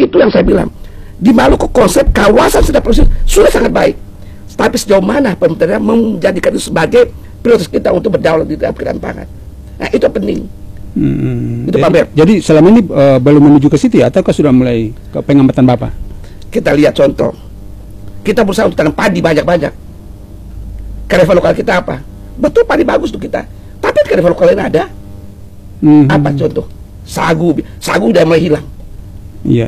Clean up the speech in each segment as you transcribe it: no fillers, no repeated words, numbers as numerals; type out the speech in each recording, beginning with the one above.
Itu yang saya bilang. Di Maluku konsep kawasan sentra produksi sudah sangat baik. Tapi sejauh mana pemerintah menjadikan itu sebagai prioritas kita untuk berdaulat di dalam ketahanan pangan. Nah, itu penting. Itu Pak Ber. Jadi selama ini belum menuju ke situ ya, ataukah sudah mulai ke pengamatan Bapak? Kita lihat contoh. Kita berusaha untuk tanam padi banyak-banyak. Kearifan lokal kita apa? Betul padi bagus tuh kita. Tapi kearifan lokal lain ada. Apa contoh? Sagu udah mulai hilang. Iya.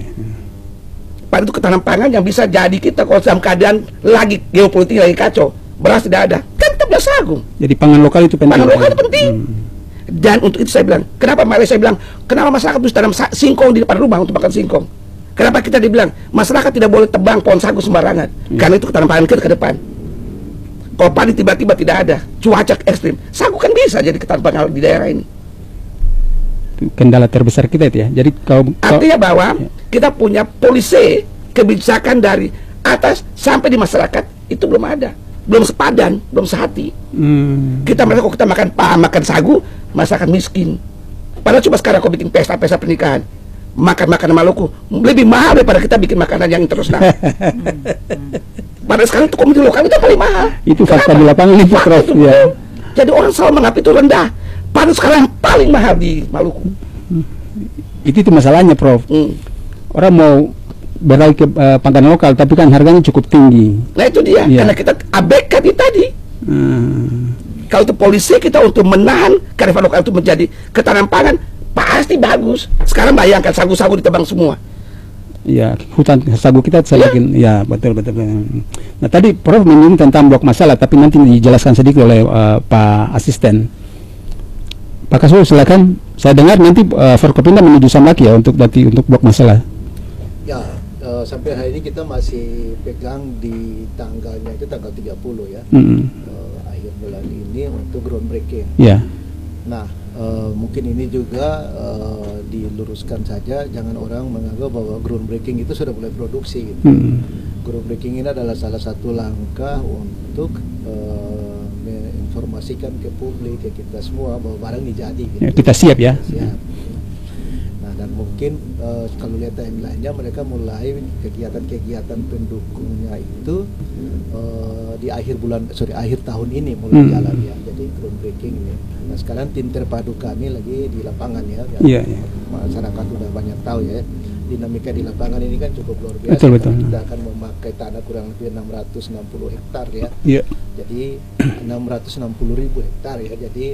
Pada itu ketahanan pangan yang bisa jadi kita kalau dalam keadaan lagi geopolitik lagi kacau, beras tidak ada, kan kita punya sagu. Jadi pangan lokal itu penting. Pangan lokal itu penting. Dan untuk itu saya bilang, kenapa Malaysia bilang, kenapa masyarakat harus tanam singkong di depan rumah untuk makan singkong? Kenapa kita dibilang masyarakat tidak boleh tebang pohon sagu sembarangan? Karena itu ketahanan pangan kita ke depan. Kalau padi tiba-tiba tidak ada, cuaca ekstrim, sagu kan bisa jadi ketahanan pangan di daerah ini. Kendala terbesar kita itu ya. Jadi artinya bahwa kita punya polisi kebijakan dari atas sampai di masyarakat itu belum ada, belum sepadan, belum sehati. Kita merasa kalau kita makan sagu, masyarakat miskin. Padahal coba sekarang kau bikin pesta pernikahan, makan makanan Maluku lebih mahal daripada kita bikin makanan yang internasional. Padahal sekarang itu komoditi lokal itu paling mahal. Itu fakta di lapangan itu, Prof. Ya. Jadi orang selalu menganggap itu rendah. Padahal sekarang yang paling mahal di Maluku. Itu masalahnya, Prof. Orang mau beralih ke pangan lokal, tapi kan harganya cukup tinggi. Nah itu dia, karena kita abaikan itu tadi. Kalau itu polisi kita untuk menahan kearifan lokal itu menjadi ketahanan pangan, pasti bagus. Sekarang bayangkan sagu-sagu ditebang semua. Ya, hutan sagu kita semakin, ya betul. Nah tadi Prof menyinggung tentang blok masalah, tapi nanti dijelaskan sedikit oleh Pak Asisten. Pak Kasul, silakan. Saya dengar nanti Forkopimda menuju Samlaki ya untuk blok masalah. Ya, sampai hari ini kita masih pegang di tanggalnya itu tanggal 30 ya. Akhir bulan ini untuk groundbreaking. Ya. Nah, mungkin ini juga diluruskan saja, jangan orang menganggap bahwa groundbreaking itu sudah mulai produksi gitu. Groundbreaking ini adalah salah satu langkah untuk informasikan ke publik, ke kita semua bahwa barang ini jadi gitu. Ya, kita siap ya. Siap. Nah, dan mungkin kalau lihat timeline-nya mereka mulai kegiatan-kegiatan pendukungnya itu di akhir tahun ini mulai jalan ya. Jadi groundbreaking ini. Nah, sekarang tim terpadu kami lagi di lapangan ya. Iya. Masyarakat sudah banyak tahu ya. Dinamika di lapangan ini kan cukup luar biasa. Betul. Kita akan memakai tanah kurang lebih 660 hektar ya. Iya. Jadi 660.000 hektar ya. Jadi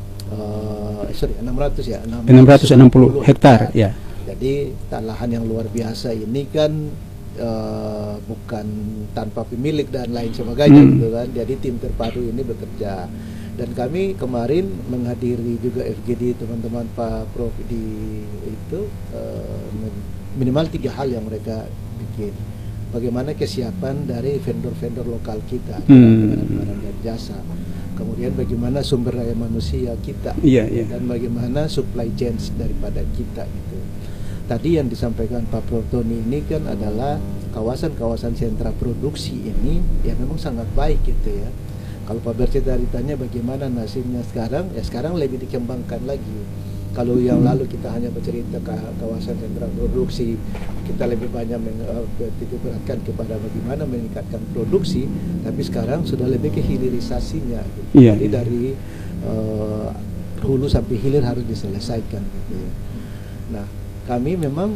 660 hektar ya. Jadi lahan yang luar biasa ini kan bukan tanpa pemilik dan lain sebagainya gitu kan. Jadi tim terpadu ini bekerja. Dan kami kemarin menghadiri juga FGD teman-teman Pak Prof di itu minimal 3 hal yang mereka bikin. Bagaimana kesiapan dari vendor-vendor lokal kita dengan barang dan jasa. Kemudian bagaimana sumber daya manusia kita dan bagaimana supply chain daripada kita gitu. Tadi yang disampaikan Pak Prof Tony ini kan adalah kawasan-kawasan sentra produksi ini yang memang sangat baik gitu ya. Kalau Pak Berceta ditanya bagaimana nasibnya sekarang, ya sekarang lebih dikembangkan lagi. Kalau yang lalu kita hanya bercerita ke kawasan sentra produksi, kita lebih banyak menitikberatkan kepada bagaimana meningkatkan produksi, tapi sekarang sudah lebih ke hilirisasinya gitu. Jadi dari hulu sampai hilir harus diselesaikan gitu ya. Nah, kami memang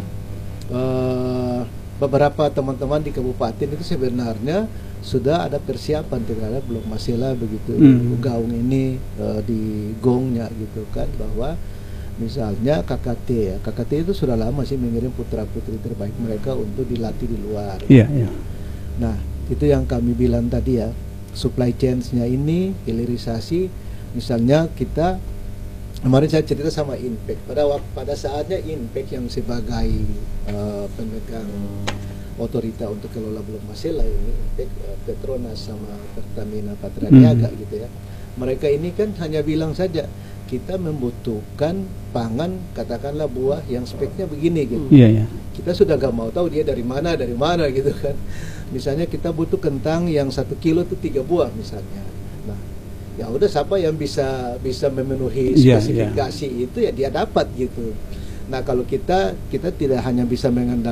beberapa teman-teman di kabupaten itu sebenarnya sudah ada persiapan terhadap blok masalah begitu gaung ini di gongnya gitu kan, bahwa misalnya KKT ya, KKT itu sudah lama sih mengirim putra-putri terbaik mereka untuk dilatih di luar. Nah, itu yang kami bilang tadi ya, supply chain-nya ini, hilirisasi. Misalnya kita kemarin saya cerita sama Inpek, pada saatnya Inpek yang sebagai pemegang otorita untuk kelola blok masalah ini, Inpek, Petronas sama Pertamina Patraniaga gitu ya. Mereka ini kan hanya bilang saja kita membutuhkan pangan, katakanlah buah yang speknya begini gitu. Kita sudah gak mau tahu dia dari mana gitu kan. Misalnya kita butuh kentang yang 1 kilo itu 3 buah misalnya. Nah, ya udah siapa yang bisa memenuhi spesifikasi itu ya dia dapat gitu. Nah, kalau kita tidak hanya bisa mengandalkan